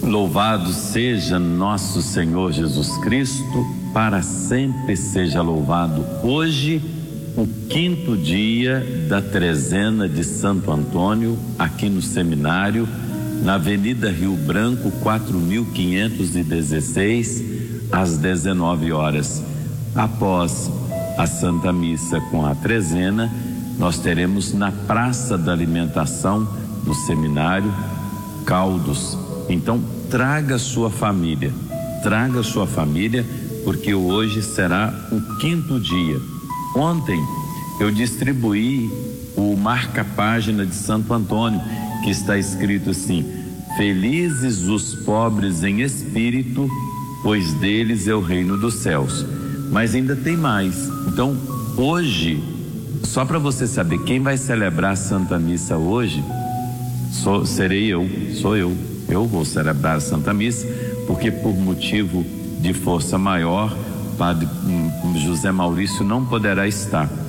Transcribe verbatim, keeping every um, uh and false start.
Louvado seja nosso Senhor Jesus Cristo, para sempre seja louvado. Hoje, o quinto dia da trezena de Santo Antônio, aqui no seminário, na Avenida Rio Branco, quatro mil quinhentos e dezesseis, às dezenove horas. Após a Santa Missa com a trezena, nós teremos na Praça da Alimentação do seminário caldos. Então, traga sua família, traga sua família, porque hoje será o quinto dia. Ontem eu distribuí o marca-página de Santo Antônio, que está escrito assim: felizes os pobres em espírito, pois deles é o reino dos céus. Mas ainda tem mais. Então, hoje, só para você saber, quem vai celebrar a Santa Missa hoje, sou, serei eu, sou eu. Eu vou celebrar a Santa Missa, porque por motivo de força maior, Padre José Maurício não poderá estar.